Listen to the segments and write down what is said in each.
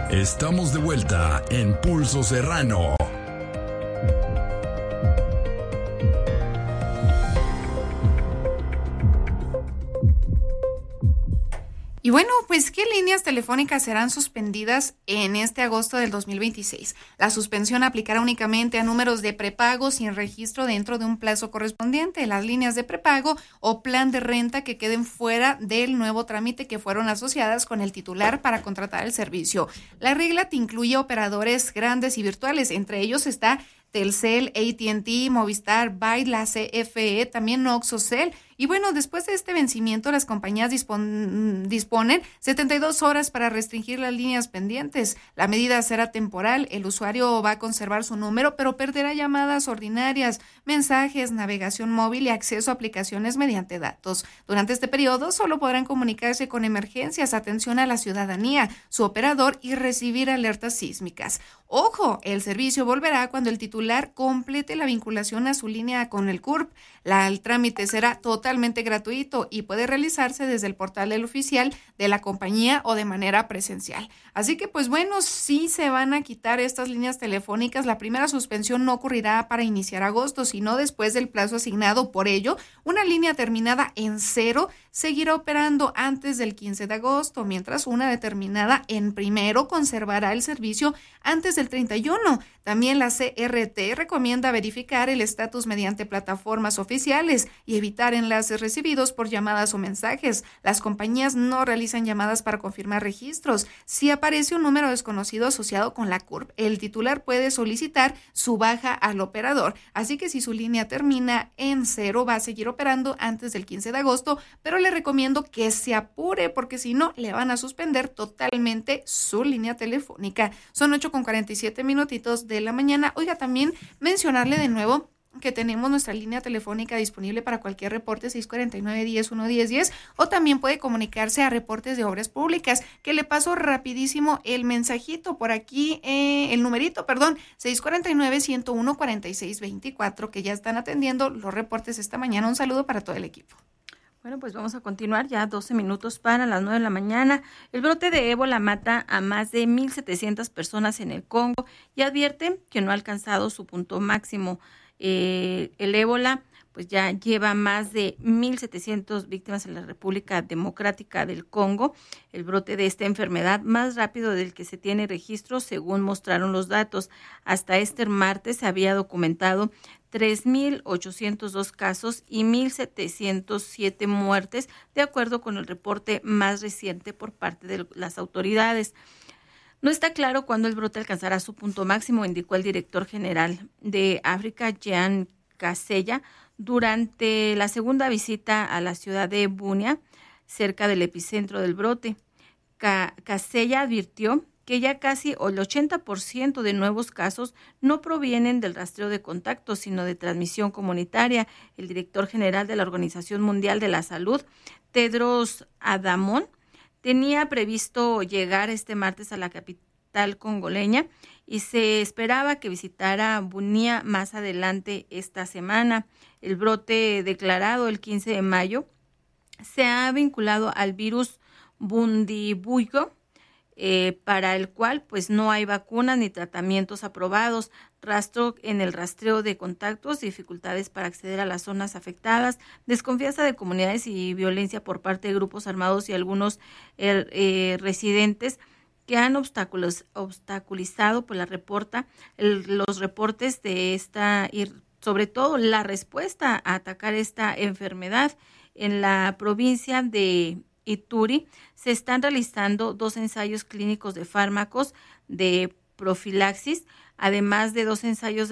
Estamos de vuelta en Pulso Serrano. Y bueno, pues, ¿qué líneas telefónicas serán suspendidas en este agosto del 2026? La suspensión aplicará únicamente a números de prepago sin registro dentro de un plazo correspondiente. Las líneas de prepago o plan de renta que queden fuera del nuevo trámite que fueron asociadas con el titular para contratar el servicio. La regla te incluye operadores grandes y virtuales. Entre ellos está Telcel, AT&T, Movistar, Byte, la CFE, también Oxocel. Y bueno, después de este vencimiento, las compañías disponen 72 horas para restringir las líneas pendientes. La medida será temporal, el usuario va a conservar su número, pero perderá llamadas ordinarias, mensajes, navegación móvil y acceso a aplicaciones mediante datos. Durante este periodo, solo podrán comunicarse con emergencias, atención a la ciudadanía, su operador y recibir alertas sísmicas. Ojo, el servicio volverá cuando el titular complete la vinculación a su línea con el CURP. El trámite será totalmente gratuito y puede realizarse desde el portal del oficial de la compañía o de manera presencial. Así que, pues bueno, sí se van a quitar estas líneas telefónicas. La primera suspensión no ocurrirá para iniciar agosto, sino después del plazo asignado. Por ello, una línea terminada en 0 seguirá operando antes del 15 de agosto, mientras una determinada en 1 conservará el servicio antes del 31. También la CRT recomienda verificar el estatus mediante plataformas oficiales y evitar enlaces recibidos por llamadas o mensajes. Las compañías no realizan llamadas para confirmar registros. Si aparece un número desconocido asociado con la CURP, el titular puede solicitar su baja al operador. Así que si su línea termina en 0, va a seguir operando antes del 15 de agosto, pero le recomiendo que se apure porque si no, le van a suspender totalmente su línea telefónica. Son 8:47 minutitos de la mañana. Oiga, también mencionarle de nuevo que tenemos nuestra línea telefónica disponible para cualquier reporte 649-10-110-10 o también puede comunicarse a reportes de obras públicas, que le paso rapidísimo el mensajito por aquí, el numerito, 649-101-4624, que ya están atendiendo los reportes esta mañana. Un saludo para todo el equipo. Bueno, pues vamos a continuar, ya 12 minutos para las 9 de la mañana. El brote de ébola mata a más de 1,700 personas en el Congo y advierte que no ha alcanzado su punto máximo. El ébola pues ya lleva más de 1,700 víctimas en la República Democrática del Congo. El brote de esta enfermedad más rápido del que se tiene registro, según mostraron los datos. Hasta este martes se había documentado 3,802 casos y 1,707 muertes, de acuerdo con el reporte más reciente por parte de las autoridades. No está claro cuándo el brote alcanzará su punto máximo, indicó el director general de África, Jean Kaseya, durante la segunda visita a la ciudad de Bunia, cerca del epicentro del brote. Kaseya advirtió que ya casi el 80% de nuevos casos no provienen del rastreo de contactos, sino de transmisión comunitaria. El director general de la Organización Mundial de la Salud, Tedros Adhanom, tenía previsto llegar este martes a la capital congoleña y se esperaba que visitara Bunia más adelante esta semana. El brote declarado el 15 de mayo se ha vinculado al virus Bundibugyo, para el cual pues no hay vacunas ni tratamientos aprobados. En el rastreo de contactos, dificultades para acceder a las zonas afectadas, desconfianza de comunidades y violencia por parte de grupos armados y algunos residentes que han obstaculizado pues los reportes de esta y sobre todo la respuesta a atacar esta enfermedad. En la provincia de Ituri se están realizando 2 ensayos clínicos de fármacos de profilaxis, además de 2 ensayos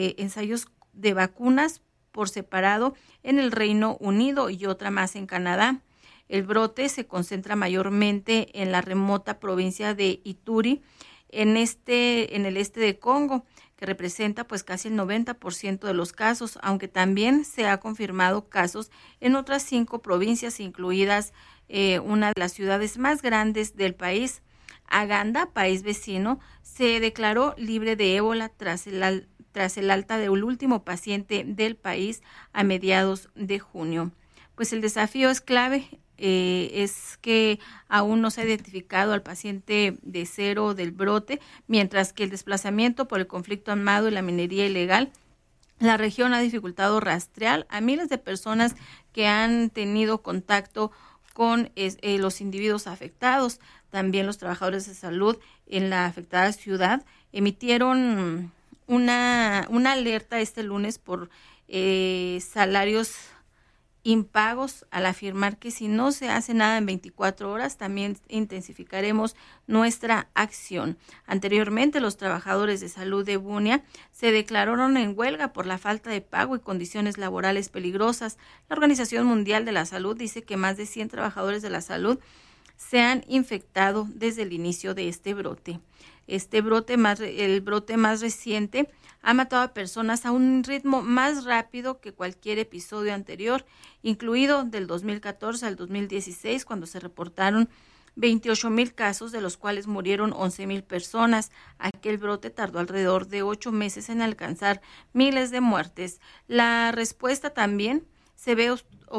de vacunas por separado en el Reino Unido y otra más en Canadá. El brote se concentra mayormente en la remota provincia de Ituri, en el este de Congo, que representa pues casi el 90% de los casos, aunque también se ha confirmado casos en otras 5 provincias, incluidas una de las ciudades más grandes del país. Aganda, país vecino, se declaró libre de ébola tras el alta del último paciente del país a mediados de junio. Pues el desafío es clave es que aún no se ha identificado al paciente de cero del brote, mientras que el desplazamiento por el conflicto armado y la minería ilegal, la región ha dificultado rastrear a miles de personas que han tenido contacto con los individuos afectados. También los trabajadores de salud en la afectada ciudad emitieron una alerta este lunes por salarios impagos, al afirmar que si no se hace nada en 24 horas, también intensificaremos nuestra acción. Anteriormente, los trabajadores de salud de Bunia se declararon en huelga por la falta de pago y condiciones laborales peligrosas. La Organización Mundial de la Salud dice que más de 100 trabajadores de la salud se han infectado desde el inicio de este brote. El brote más reciente ha matado a personas a un ritmo más rápido que cualquier episodio anterior, incluido del 2014 al 2016, cuando se reportaron 28,000 casos, de los cuales murieron 11,000 personas. Aquel brote tardó alrededor de 8 meses en alcanzar miles de muertes. La respuesta también se ve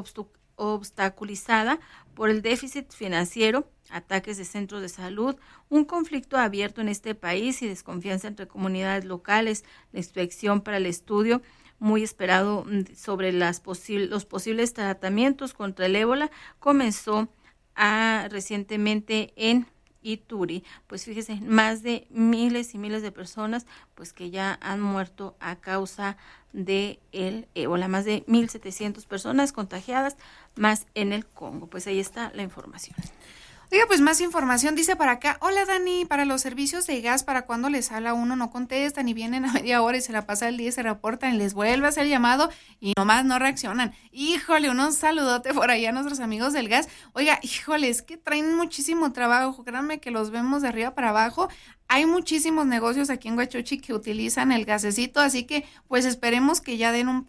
obstaculizada por el déficit financiero, ataques de centros de salud, un conflicto abierto en este país y desconfianza entre comunidades locales. La inspección para el estudio muy esperado sobre los posibles tratamientos contra el ébola comenzó recientemente en Ituri. Pues fíjese, más de miles y miles de personas pues que ya han muerto a causa de el ébola, más de 1,700 personas contagiadas más en el Congo. Pues ahí está la información. Oiga, pues más información, dice para acá: hola Dani, para los servicios de gas, ¿para cuando les habla uno? No contestan y vienen a media hora y se la pasa el día y se reportan y les vuelve a hacer llamado y nomás no reaccionan. Híjole, un saludote por allá a nuestros amigos del gas. Oiga, híjole, es que traen muchísimo trabajo, créanme que los vemos de arriba para abajo. Hay muchísimos negocios aquí en Huachochi que utilizan el gasecito, así que pues esperemos que ya den una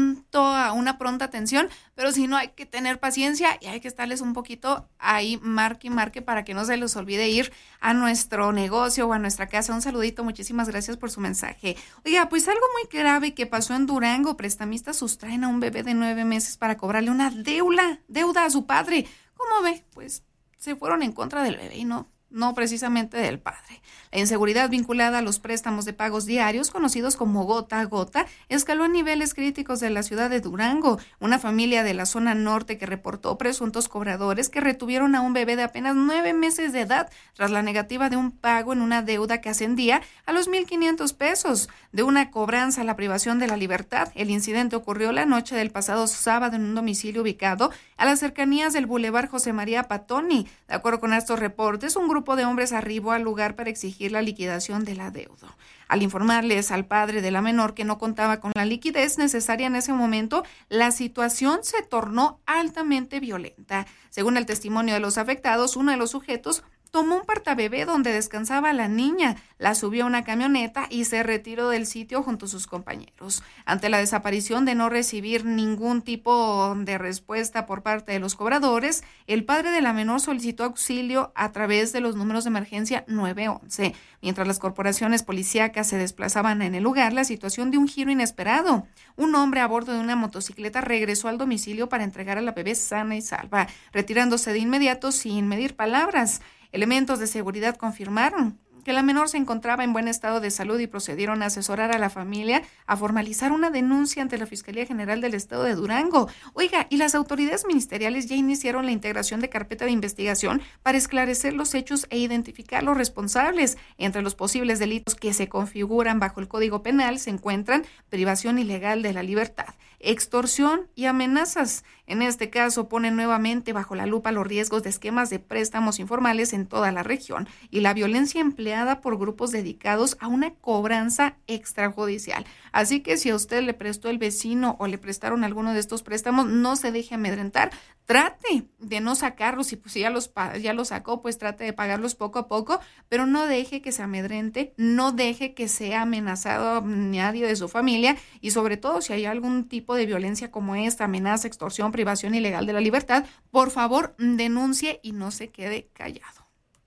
pronta atención, pero si no, hay que tener paciencia y hay que estarles un poquito ahí marque y marque para que no se les olvide ir a nuestro negocio o a nuestra casa. Un saludito, muchísimas gracias por su mensaje. Oiga, pues algo muy grave que pasó en Durango: prestamistas sustraen a un bebé de 9 meses para cobrarle una deuda a su padre. ¿Cómo ve? Pues se fueron en contra del bebé y no precisamente del padre. La inseguridad vinculada a los préstamos de pagos diarios, conocidos como gota a gota, escaló a niveles críticos de la ciudad de Durango. Una familia de la zona norte que reportó presuntos cobradores que retuvieron a un bebé de apenas 9 meses de edad tras la negativa de un pago en una deuda que ascendía a los 1,500 pesos. De una cobranza a la privación de la libertad, el incidente ocurrió la noche del pasado sábado en un domicilio ubicado a las cercanías del Boulevard José María Patoni. De acuerdo con estos reportes, un grupo de hombres arribó al lugar para exigir la liquidación de la deuda. Al informarles al padre de la menor que no contaba con la liquidez necesaria en ese momento, la situación se tornó altamente violenta. Según el testimonio de los afectados, uno de los sujetos tomó un partabebé donde descansaba la niña, la subió a una camioneta y se retiró del sitio junto a sus compañeros. Ante la desaparición de no recibir ningún tipo de respuesta por parte de los cobradores, el padre de la menor solicitó auxilio a través de los números de emergencia 911. Mientras las corporaciones policíacas se desplazaban en el lugar, la situación dio un giro inesperado. Un hombre a bordo de una motocicleta regresó al domicilio para entregar a la bebé sana y salva, retirándose de inmediato sin medir palabras. Elementos de seguridad confirmaron que la menor se encontraba en buen estado de salud y procedieron a asesorar a la familia a formalizar una denuncia ante la Fiscalía General del Estado de Durango. Oiga, y las autoridades ministeriales ya iniciaron la integración de carpeta de investigación para esclarecer los hechos e identificar los responsables. Entre los posibles delitos que se configuran bajo el Código Penal se encuentran privación ilegal de la libertad, extorsión y amenazas. En este caso, ponen nuevamente bajo la lupa los riesgos de esquemas de préstamos informales en toda la región y la violencia empleada por grupos dedicados a una cobranza extrajudicial. Así que si a usted le prestó el vecino o le prestaron alguno de estos préstamos, no se deje amedrentar. Trate de no sacarlos y pues si ya los sacó, pues trate de pagarlos poco a poco, pero no deje que se amedrente, no deje que sea amenazado nadie de su familia y sobre todo si hay algún tipo de violencia como esta, amenaza, extorsión, privación ilegal de la libertad, por favor denuncie y no se quede callado.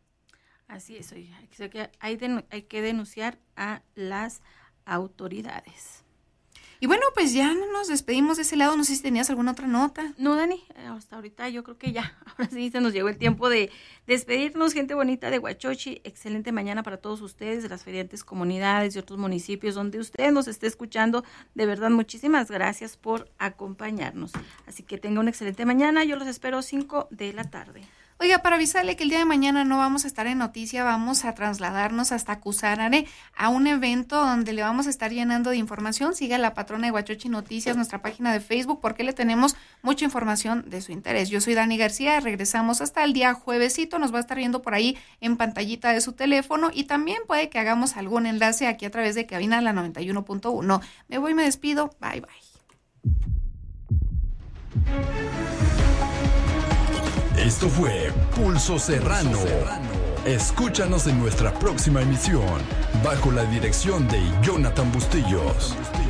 Así es, oiga, hay que denunciar a las autoridades. Y bueno, pues ya nos despedimos de ese lado. No sé si tenías alguna otra nota. No, Dani, hasta ahorita yo creo que ya. Ahora sí se nos llegó el tiempo de despedirnos, gente bonita de Huachochi. Excelente mañana para todos ustedes, de las diferentes comunidades y otros municipios donde usted nos esté escuchando. De verdad, muchísimas gracias por acompañarnos. Así que tenga una excelente mañana. Yo los espero 5 de la tarde. Oiga, para avisarle que el día de mañana no vamos a estar en Noticia, vamos a trasladarnos hasta Cusarare a un evento donde le vamos a estar llenando de información. Siga la patrona de Huachochi Noticias, nuestra página de Facebook, porque le tenemos mucha información de su interés. Yo soy Dani García, regresamos hasta el día juevesito, nos va a estar viendo por ahí en pantallita de su teléfono y también puede que hagamos algún enlace aquí a través de cabina la 91.1. Me voy, me despido, bye bye. Esto fue Pulso Serrano. Escúchanos en nuestra próxima emisión, bajo la dirección de Jonathan Bustillos.